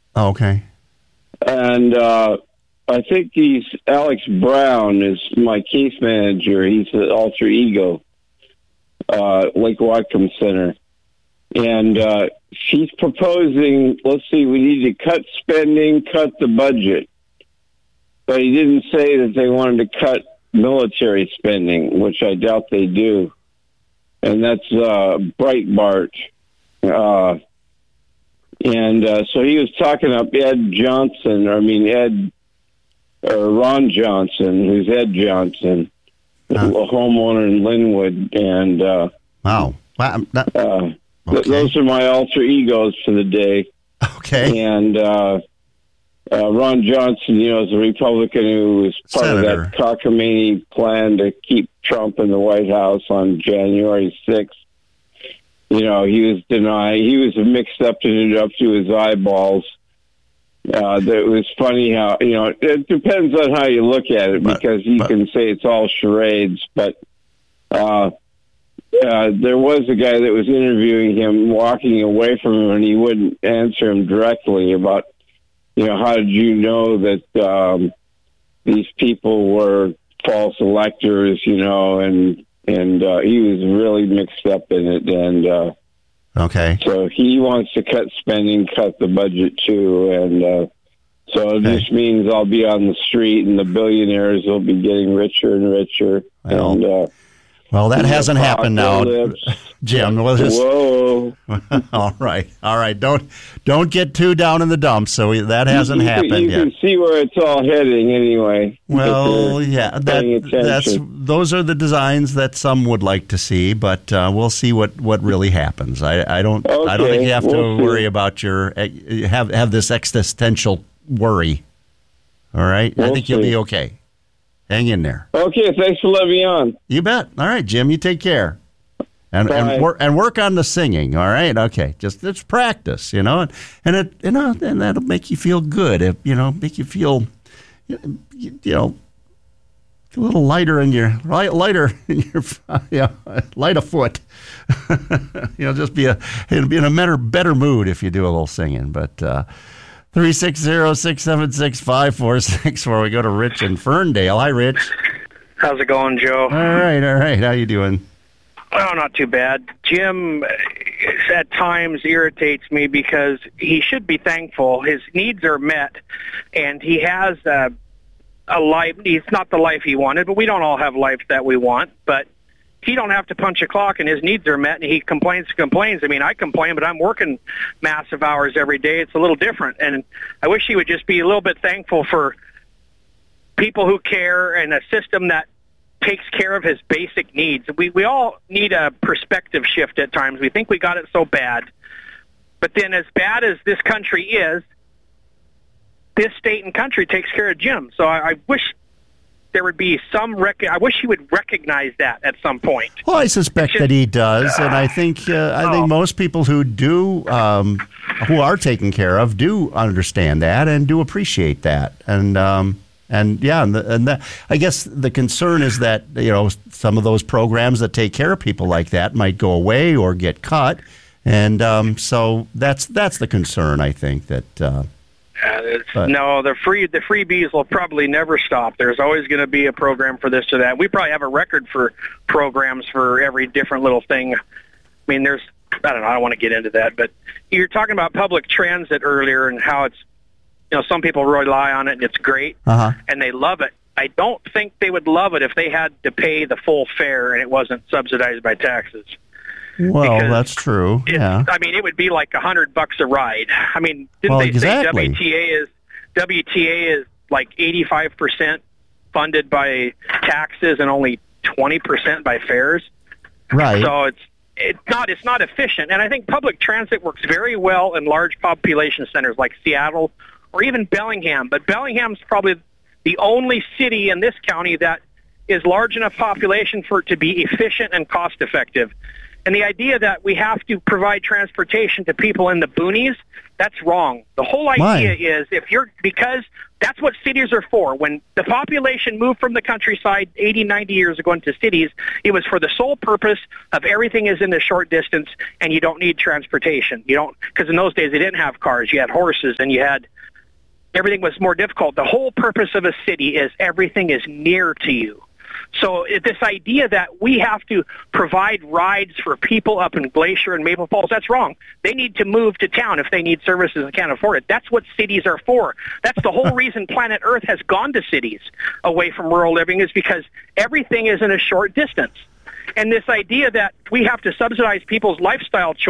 Okay. And I think he's Alex Brown is my case manager. He's the alter ego, Lake Whatcom Center. And she's proposing, let's see, we need to cut spending, cut the budget. But he didn't say that they wanted to cut military spending, which I doubt they do. And that's Breitbart. So he was talking up Ron Johnson, who's Ed Johnson, a homeowner in Linwood. And wow. Okay. Those are my alter egos for the day. Okay. And Ron Johnson, is a Republican who was part Senator. of that cockamamie plan to keep Trump in the White House on January 6th. He was denied. He was mixed up to his eyeballs. It was funny how, it depends on how you look at it, because you can say it's all charades, but there was a guy that was interviewing him, walking away from him, and he wouldn't answer him directly about, how did you know that these people were false electors, and he was really mixed up in it. And okay. So he wants to cut spending, cut the budget too, and so it just means I'll be on the street, and the billionaires will be getting richer and richer. Well, that hasn't happened now, Jim. Whoa! All right. Don't get too down in the dumps. So that hasn't happened yet. You can see where it's all heading, anyway. Well, yeah, those are the designs that some would like to see, but we'll see what really happens. I don't think you have to worry about have this existential worry. All right, I think you'll be okay. Hang in there. Okay, thanks for letting me on. You bet. All right, Jim, you take care. And work on the singing, all right? Okay, just practice, and that'll make you feel good. Make you feel, a little lighter in your light of foot. Just be in a better mood if you do a little singing. But 360-676-5464. We go to Rich in Ferndale. Hi, Rich. How's it going, Joe? All right. How you doing? Oh, not too bad. Jim at times irritates me because he should be thankful. His needs are met, and he has a life. It's not the life he wanted, but we don't all have lives that we want. But he don't have to punch a clock, and his needs are met, and he complains. I mean, I complain, but I'm working massive hours every day. It's a little different, and I wish he would just be a little bit thankful for people who care and a system that takes care of his basic needs. We all need a perspective shift at times. We think we got it so bad, but then as bad as this country is, this state and country takes care of Jim. So I wish there would be I wish he would recognize that at some point. Well, I suspect that he does, and I think most people who do, who are taken care of, do understand that and do appreciate that, and that, I guess the concern is that some of those programs that take care of people like that might go away or get cut, and so that's the concern. I think that. No, the freebies will probably never stop. There's always going to be a program for this or that. We probably have a record for programs for every different little thing. I mean, I don't know, I don't want to get into that, but you're talking about public transit earlier and how it's, some people rely on it and it's great, and they love it. I don't think they would love it if they had to pay the full fare and it wasn't subsidized by taxes. Well, because that's true. Yeah. I mean, it would be like $100 a ride. I mean, didn't they say WTA is like 85% funded by taxes and only 20% by fares? Right. So it's not efficient. And I think public transit works very well in large population centers like Seattle or even Bellingham. But Bellingham's probably the only city in this county that is large enough population for it to be efficient and cost effective. And the idea that we have to provide transportation to people in the boonies, that's wrong. The whole idea is because that's what cities are for. When the population moved from the countryside 80, 90 years ago into cities, it was for the sole purpose of everything is in a short distance and you don't need transportation. Because in those days they didn't have cars. You had horses and everything was more difficult. The whole purpose of a city is everything is near to you. So this idea that we have to provide rides for people up in Glacier and Maple Falls, that's wrong. They need to move to town if they need services and can't afford it. That's what cities are for. That's the whole reason planet Earth has gone to cities away from rural living, is because everything is in a short distance. And this idea that we have to subsidize people's lifestyle choices